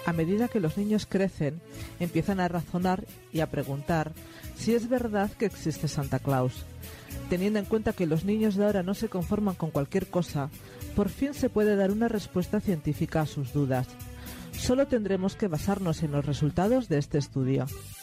A medida que los niños crecen, empiezan a razonar y a preguntar si es verdad que existe Santa Claus. Teniendo en cuenta que los niños de ahora no se conforman con cualquier cosa, por fin se puede dar una respuesta científica a sus dudas. Solo tendremos que basarnos en los resultados de este estudio.